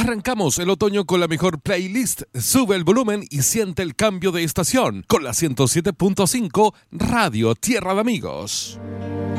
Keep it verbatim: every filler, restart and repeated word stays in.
Arrancamos el otoño con la mejor playlist. Sube el volumen y siente el cambio de estación con la ciento siete punto cinco Radio Tierra de Amigos.